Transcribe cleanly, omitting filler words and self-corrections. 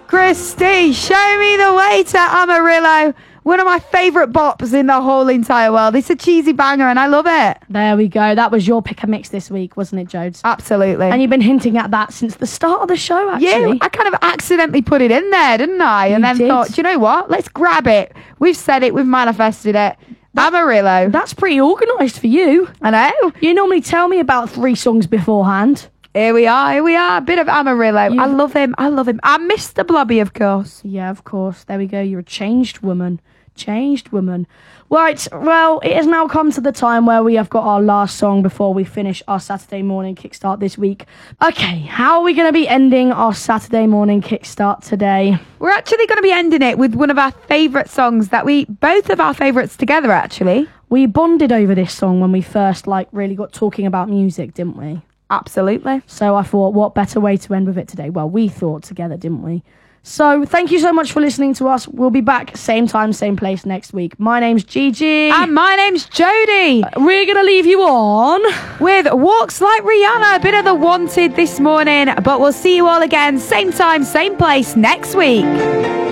Christy, show me the way to Amarillo. One of my favourite bops in the whole entire world. It's a cheesy banger and I love it. There we go. That was your pick and mix this week, wasn't it, Jodes? Absolutely. And you've been hinting at that since the start of the show, actually. Yeah, I kind of accidentally put it in there, didn't I? And then thought, do you know what? Let's grab it. We've said it. We've manifested it. Amarillo. That's pretty organised for you. I know. You normally tell me about 3 songs beforehand. Here we are. A bit of Amarillo. I love him. I Mr. Blobby, of course. Yeah, of course. There we go. You're a changed woman. Right, well, it has now come to the time where we have got our last song before we finish our Saturday morning kickstart this week. Okay, how are we going to be ending our Saturday morning kickstart today? We're actually going to be ending it with one of our favourite songs that both of our favourites together, actually. We bonded over this song when we first, really got talking about music, didn't we? Absolutely. So I thought, what better way to end with it today? Well, we thought together, didn't we? So, thank you so much for listening to us. We'll be back same time, same place next week. My name's Gigi. And my name's Jodie. We're going to leave you on with Walks Like Rihanna, a bit of The Wanted this morning. But we'll see you all again, same time, same place next week.